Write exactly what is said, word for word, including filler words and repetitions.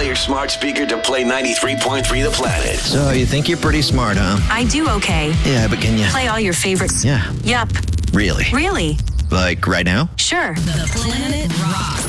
Tell your smart speaker to play ninety-three point three The Planet. So you think you're pretty smart, huh? I do okay. Yeah, but can you? Play all your favorites. Yeah. Yup. Really? Really? Like right now? Sure. The Planet Rock.